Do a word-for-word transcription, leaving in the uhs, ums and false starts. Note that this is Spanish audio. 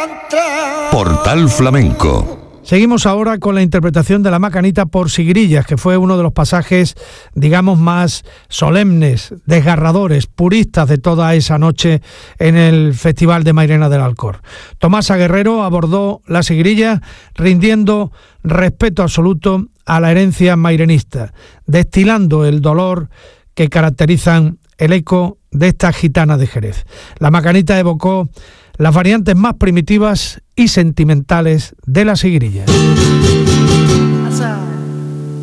Portal Flamenco. Seguimos ahora con la interpretación de la Macanita por Sigrillas, que fue uno de los pasajes, digamos, más solemnes, desgarradores, puristas de toda esa noche en el Festival de Mairena del Alcor. Tomasa Guerrero abordó la Sigrilla rindiendo respeto absoluto a la herencia mairenista, destilando el dolor que caracterizan el eco de esta gitana de Jerez. La Macanita evocó las variantes más primitivas y sentimentales de la Sigrilla.